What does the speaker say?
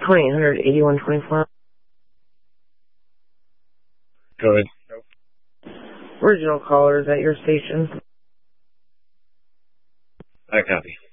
1-800-8124. Go ahead. Original callers at your station. I copy.